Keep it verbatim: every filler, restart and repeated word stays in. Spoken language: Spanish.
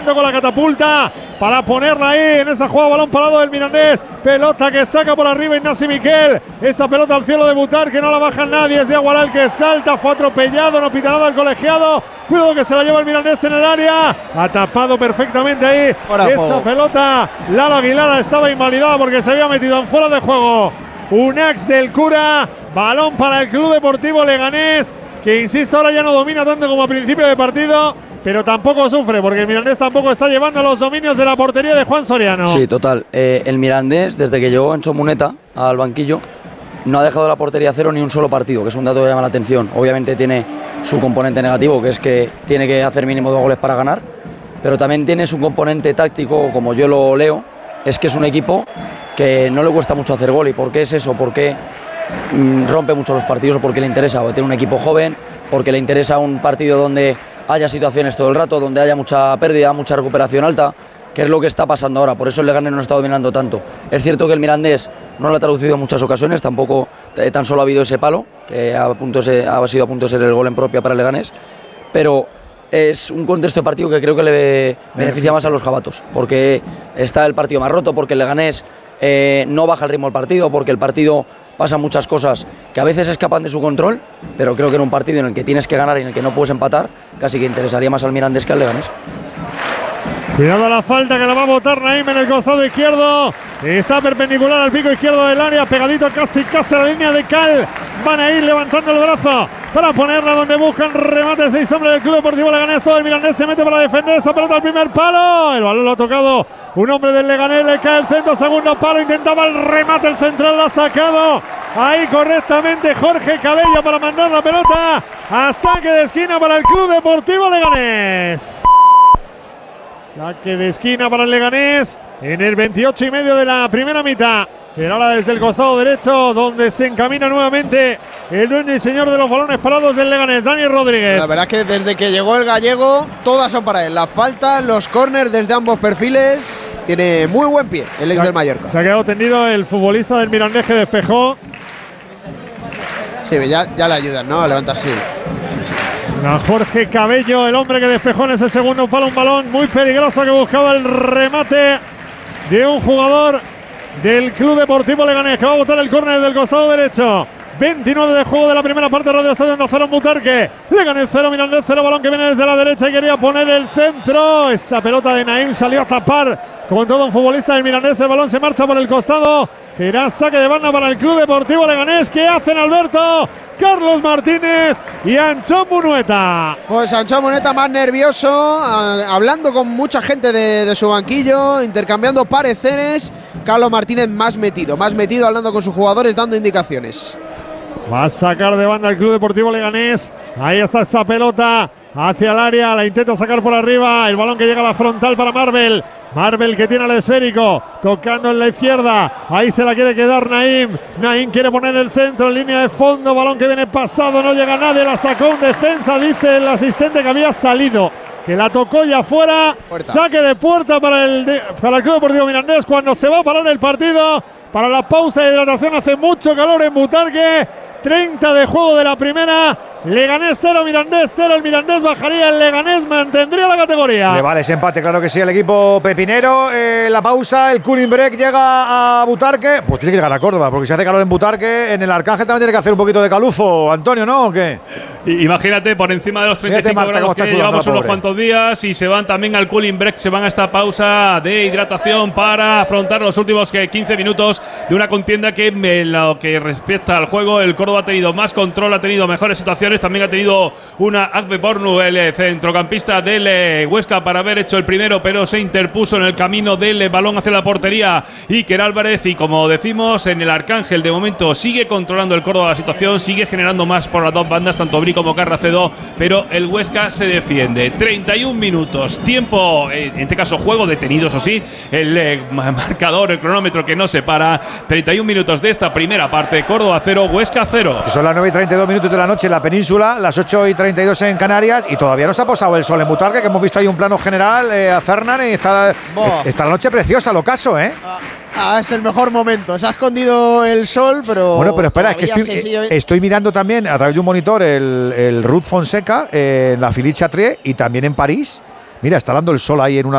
Quieto con la catapulta para ponerla ahí en esa jugada, balón parado del Mirandés. Pelota que saca por arriba Ignasi Miquel. Esa pelota al cielo de Butar, que no la baja nadie. Es de Aguaral, que salta, fue atropellado, no pita nada el colegiado. Cuidado que se la lleva el Mirandés en el área. Ha tapado perfectamente ahí esa juego. pelota. Lalo Aguilar estaba invalidada porque se había metido en fuera de juego. Un ex del Cura. Balón para el Club Deportivo Leganés, que insisto ahora ya no domina tanto como a principio de partido, pero tampoco sufre, porque el Mirandés tampoco está llevando los dominios de la portería de Juan Soriano. Sí, total. Eh, el Mirandés, desde que llegó Encho Muneta al banquillo, no ha dejado la portería a cero ni un solo partido, que es un dato que llama la atención. Obviamente tiene su componente negativo, que es que tiene que hacer mínimo dos goles para ganar, pero también tiene su componente táctico, como yo lo leo, es que es un equipo que no le cuesta mucho hacer gol. ¿Y por qué es eso? Porque mmm, rompe mucho los partidos, o porque le interesa, o tiene un equipo joven, porque le interesa un partido donde haya situaciones todo el rato, donde haya mucha pérdida, mucha recuperación alta, que es lo que está pasando ahora. Por eso el Leganés no está dominando tanto. Es cierto que el Mirandés no lo ha traducido en muchas ocasiones, tampoco eh, tan solo ha habido ese palo, que a punto se, ha sido a punto de ser el gol en propia para el Leganés, pero es un contexto de partido que creo que le beneficia más a los jabatos, porque está el partido más roto, porque el Leganés eh, no baja el ritmo del partido, porque el partido pasa muchas cosas que a veces escapan de su control, pero creo que en un partido en el que tienes que ganar y en el que no puedes empatar, casi que interesaría más al Mirandés que al Leganés. Cuidado a la falta que la va a botar Naim en el costado izquierdo. Está perpendicular al pico izquierdo del área, pegadito casi casi a la línea de cal. Van a ir levantando el brazo para ponerla donde buscan remate. Seis hombres del Club Deportivo Leganés. Todo el Mirandés se mete para defender esa pelota al primer palo. El balón lo ha tocado un hombre del Leganés. Le cae el centro, segundo palo. Intentaba el remate, el central lo ha sacado ahí correctamente Jorge Cabello para mandar la pelota a saque de esquina para el Club Deportivo Leganés. Saque de esquina para el Leganés en el veintiocho y medio de la primera mitad. Será ahora desde el costado derecho donde se encamina nuevamente el dueño y señor de los balones parados del Leganés, Daniel Rodríguez. La verdad es que desde que llegó el gallego todas son para él. Las faltas, los córners desde ambos perfiles. Tiene muy buen pie el ex se del Mallorca. Se ha quedado tendido el futbolista del Mirandés, que despejó. Sí, ya, ya le ayudan, ¿no? A levantarse. Sí, sí. A Jorge Cabello, el hombre que despejó en ese segundo palo un balón muy peligroso que buscaba el remate de un jugador del Club Deportivo Leganés, que va a botar el córner del costado derecho. veintinueve de juego de la primera parte, Radio Estadio Onda Butarque. Leganés cero, Mirandés cero, balón que viene desde la derecha y quería poner el centro. Esa pelota de Naim salió a tapar con todo un futbolista del Mirandés. El balón se marcha por el costado. Será saque de banda para el Club Deportivo Leganés. ¿Qué hacen, Alberto? Carlos Martínez y Anchón Munueta. Pues Anchón Munueta más nervioso, hablando con mucha gente de, de su banquillo, intercambiando pareceres. Carlos Martínez más metido, más metido, hablando con sus jugadores, dando indicaciones. Va a sacar de banda el Club Deportivo Leganés. Ahí está esa pelota hacia el área, la intenta sacar por arriba. El balón que llega a la frontal para Marvel. Marvel, que tiene el esférico, tocando en la izquierda. Ahí se la quiere quedar Naim. Naim quiere poner el centro en línea de fondo. Balón que viene pasado, no llega nadie. La sacó un defensa, dice el asistente que había salido, que la tocó ya fuera. Puerta. Saque de puerta para el, de, para el Club Deportivo Mirandés, cuando se va a parar el partido. Para la pausa de hidratación, hace mucho calor en Butarque. treinta de juego de la primera. Leganés cero, Mirandés cero. El Mirandés bajaría, el Leganés mantendría la categoría. Le vale ese empate, claro que sí, el equipo pepinero. Eh, la pausa, el cooling break llega a Butarque. Pues tiene que llegar a Córdoba, porque si hace calor en Butarque, en el Arcángel también tiene que hacer un poquito de calufo. Antonio, ¿no? ¿O qué? Imagínate, por encima de los treinta y cinco Marta, grados que llevamos unos cuantos días, y se van también al cooling break, se van a esta pausa de hidratación para afrontar los últimos quince minutos de una contienda que, en lo que respecta al juego, el Córdoba ha tenido más control, ha tenido mejores situaciones. También ha tenido una Agbe Pornu, el centrocampista del Huesca, para haber hecho el primero, pero se interpuso en el camino del balón hacia la portería Iker Álvarez. Y como decimos, en el Arcángel de momento sigue controlando el Córdoba la situación, sigue generando más por las dos bandas, tanto Bri como Carracedo, pero el Huesca se defiende. treinta y un minutos, tiempo, en este caso juego detenido, eso sí, el eh, marcador, el cronómetro que no se para. treinta y un minutos de esta primera parte, Córdoba cero, Huesca cero. Son las nueve y treinta y dos minutos de la noche en la península, las ocho y treinta y dos en Canarias, y todavía no se ha posado el sol en Butarque, que hemos visto ahí un plano general eh, a Fernan, y está, está la noche preciosa, lo caso, ¿eh? Ah, ah, es el mejor momento. Se ha escondido el sol, pero. Bueno, pero espera, es que estoy, eh, estoy mirando también a través de un monitor el, el Ruth Fonseca eh, en la Philippe Chatrier y también en París. Mira, está dando el sol ahí en una